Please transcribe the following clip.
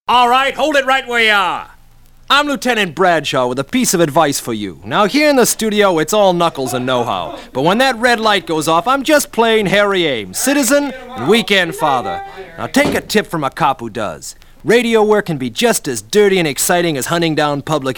All right, hold it right where you are. I'm Lieutenant Bradshaw with a piece of advice for you. Now, here in the studio, it's all knuckles and know-how. But when that red light goes off, I'm just plain Harry Ames, citizen and weekend father. Now, take a tip from a cop who does. Radio work can be just as dirty and exciting as hunting down public